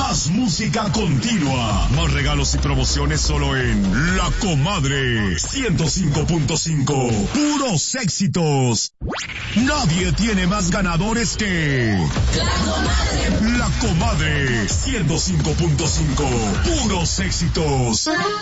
Más música continua. Más regalos y promociones solo en La Comadre 105.5. Puros éxitos. Nadie tiene más ganadores que La Comadre 105.5. Puros éxitos.